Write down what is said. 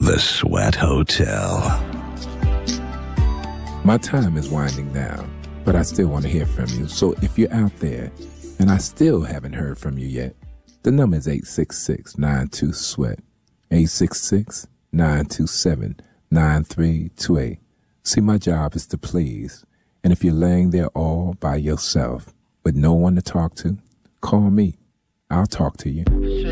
The Sweat Hotel. My time is winding down, but I still want to hear from you. So if you're out there and I still haven't heard from you yet, the number is 866-92-SWEAT, 866-927-9328. See, my job is to please. And if you're laying there all by yourself with no one to talk to, call me. I'll talk to you.